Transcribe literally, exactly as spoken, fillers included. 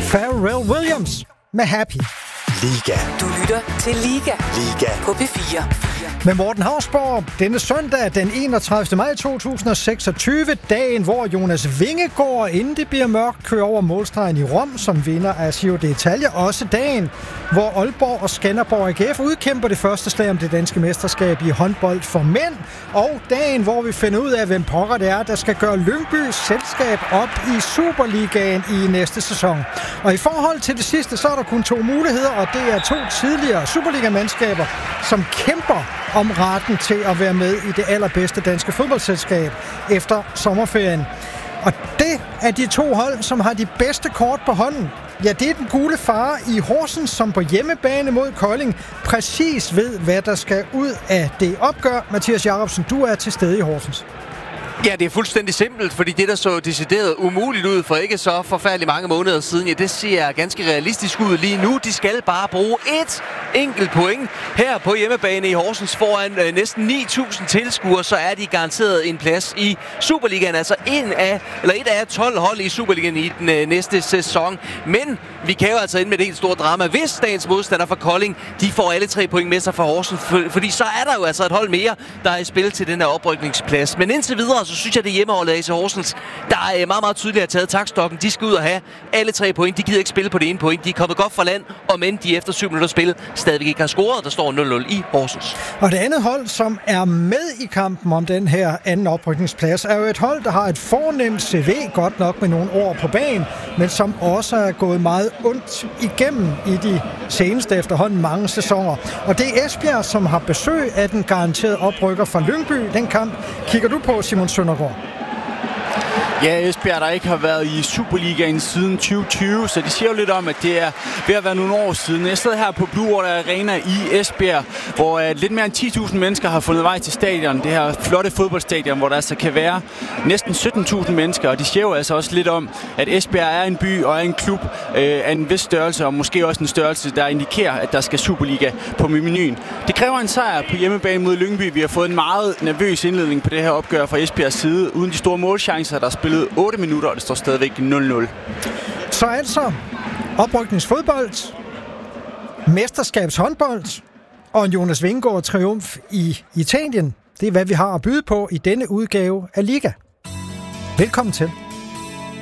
Pharrell Williams med Happy. Liga. Du lytter til Liga. Liga. På P fire. Med Morten Hausborg denne søndag den enogtredivte maj to tusind og seksogtyve, dagen hvor Jonas Vingegaard, inden det bliver mørkt, kører over målstregen i Rom som vinder af Giro d'Italia. Også dagen, hvor Aalborg og Skanderborg A G F udkæmper det første slag om det danske mesterskab i håndbold for mænd. Og dagen, hvor vi finder ud af, hvem pokker det er, der skal gøre Lyngbys selskab op i Superligaen i næste sæson. Og i forhold til det sidste, så er der kun to muligheder, og det er to tidligere Superliga-mandskaber, som kæmper om retten til at være med i det allerbedste danske fodboldselskab efter sommerferien. Og det er de to hold, som har de bedste kort på hånden. Ja, det er den gule fare i Horsens, som på hjemmebane mod Kolding præcis ved, hvad der skal ud af det opgør. Mathias Jacobsen, du er til stede i Horsens. Ja, det er fuldstændig simpelt, fordi det, der så decideret umuligt ud for ikke så forfærdeligt mange måneder siden, ja, det ser ganske realistisk ud lige nu. De skal bare bruge et enkelt point her på hjemmebane i Horsens foran øh, næsten ni tusind tilskuere, så er de garanteret en plads i Superligaen. Altså en af, eller et af tolv hold i Superligaen i den øh, næste sæson. Men vi kan jo altså ind med et helt stort drama, hvis dagens modstander fra Kolding, de får alle tre point med sig fra Horsens, for, fordi så er der jo altså et hold mere, der er i spil til den her oprykningsplads. Men indtil videre, så synes jeg, det hjemmeholdet af A C Horsens, der er meget, meget tydeligt at taget takstokken. De skal ud og have alle tre point. De gider ikke spille på det ene point. De er kommet godt fra land, og men de efter syv minutter spil stadigvæk ikke har scoret. Der står nul nul i Horsens. Og det andet hold, som er med i kampen om den her anden oprykningsplads, er jo et hold, der har et fornemt C V, godt nok med nogle år på banen, men som også er gået meget ondt igennem i de seneste efterhånden mange sæsoner. Og det er Esbjerg, som har besøg af den garanterede oprykker fra Lyngby. Den kamp kigger du på, Simon Søndergaard. Ja, Esbjerg, der ikke har været i Superligaen siden tyve tyve, så de siger jo lidt om, at det er ved at være nogle år siden. Jeg sidder her på Blue Water Arena i Esbjerg, hvor uh, lidt mere end ti tusind mennesker har fundet vej til stadion. Det her flotte fodboldstadion, hvor der altså kan være næsten sytten tusind mennesker. Og de siger jo altså også lidt om, at Esbjerg er en by og er en klub uh, af en vis størrelse, og måske også en størrelse, der indikerer, at der skal Superliga på menuen. Det kræver en sejr på hjemmebane mod Lyngby. Vi har fået en meget nervøs indledning på det her opgør fra Esbjergs side, uden de store målchancer, der spillet otte minutter, og det står stadigvæk nul nul. Så altså oprykningsfodbold, mesterskabshåndbold og en Jonas Vingegaard triumf i Italien. Det er, hvad vi har at byde på i denne udgave af Liga. Velkommen til.